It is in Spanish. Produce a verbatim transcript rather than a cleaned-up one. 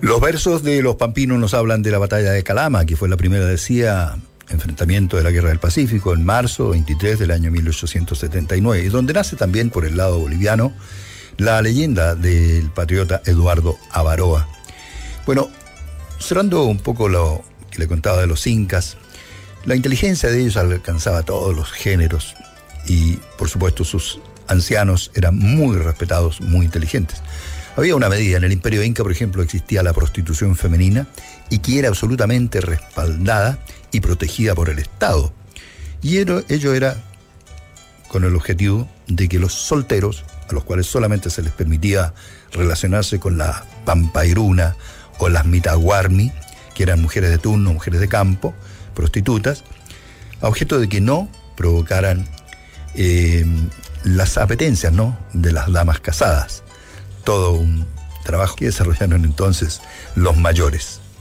Los versos de los pampinos nos hablan de la batalla de Calama, que fue la primera, decía, enfrentamiento de la Guerra del Pacífico en marzo veintitrés del año mil ochocientos setenta y nueve, y donde nace también por el lado boliviano la leyenda del patriota Eduardo Avaroa. Bueno, cerrando un poco lo que le contaba de los incas, la inteligencia de ellos alcanzaba todos los géneros y, por supuesto, sus ancianos eran muy respetados, muy inteligentes. Había una medida, en el Imperio Inca, por ejemplo, existía la prostitución femenina y que era absolutamente respaldada y protegida por el Estado. Y ello era con el objetivo de que los solteros, a los cuales solamente se les permitía relacionarse con la pampairuna o las mitaguarmi, que eran mujeres de turno, mujeres de campo, prostitutas, a objeto de que no provocaran eh, las apetencias, ¿no?, de las damas casadas. Todo un trabajo que desarrollaron entonces los mayores.